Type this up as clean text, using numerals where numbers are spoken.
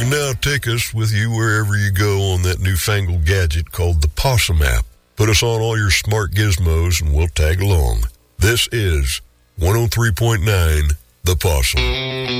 can now take us with you wherever you go on that newfangled gadget called the Possum app. Put us on all your smart gizmos and we'll tag along. This is 103.9 The Possum.